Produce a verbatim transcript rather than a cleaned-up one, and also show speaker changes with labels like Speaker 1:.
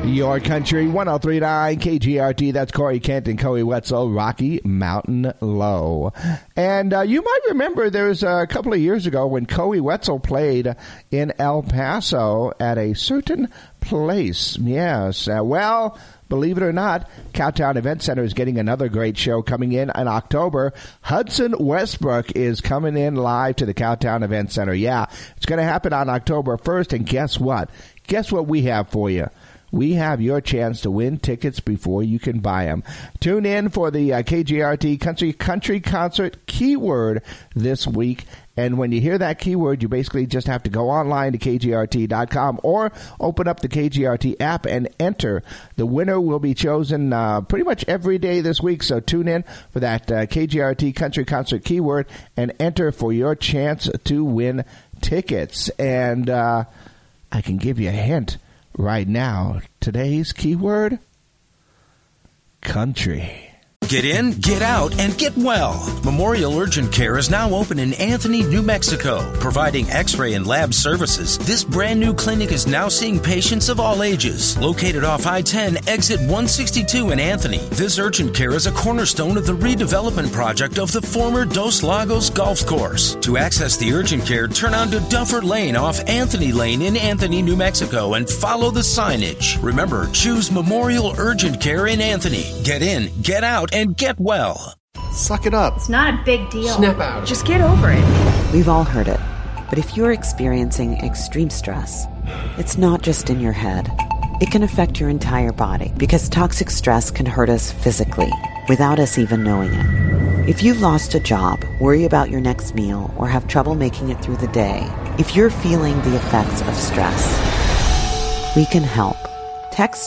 Speaker 1: Your country, one oh three point nine K G R T. That's Corey Kent and Coey Wetzel, Rocky Mountain Low. And uh, you might remember there was a couple of years ago when Coey Wetzel played in El Paso at a certain place. Yes. Uh, well, believe it or not, Cowtown Event Center is getting another great show coming in in October. Hudson Westbrook is coming in live to the Cowtown Event Center. Yeah, it's going to happen on October first. And guess what? Guess what we have for you? We have your chance to win tickets before you can buy them. Tune in for the uh, K G R T Country Country Concert keyword this week. And when you hear that keyword, you basically just have to go online to K G R T dot com or open up the K G R T app and enter. The winner will be chosen uh, pretty much every day this week. So tune in for that uh, K G R T Country Concert keyword and enter for your chance to win tickets. And uh, I can give you a hint right now. Today's keyword, country.
Speaker 2: Get in, get out, and get well. Memorial Urgent Care is now open in Anthony, New Mexico, providing x-ray and lab services. This brand new clinic is now seeing patients of all ages. Located off I ten, exit one sixty-two in Anthony, this urgent care is a cornerstone of the redevelopment project of the former Dos Lagos Golf Course. To access the urgent care, turn onto Duffer Lane off Anthony Lane in Anthony, New Mexico, and follow the signage. Remember, choose Memorial Urgent Care in Anthony. Get in, get out, and get well.
Speaker 3: Suck it up.
Speaker 4: It's not a big deal.
Speaker 3: Snap out of it.
Speaker 4: Just get over it.
Speaker 5: We've all heard it. But if you're experiencing extreme stress, it's not just in your head. It can affect your entire body because toxic stress can hurt us physically without us even knowing it. If you've lost a job, worry about your next meal, or have trouble making it through the day, if you're feeling the effects of stress, we can help. Text